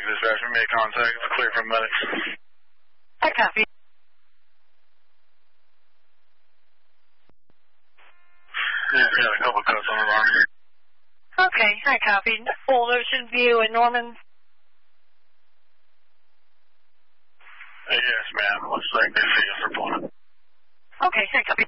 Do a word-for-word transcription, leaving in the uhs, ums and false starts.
dispatch. We made contact. It's clear for medics. I copy. Yeah, got a couple cuts on his arm. Okay, I copied. Full Ocean View in Norman. Yes, ma'am. Looks like they see us reporting. Okay, I copy.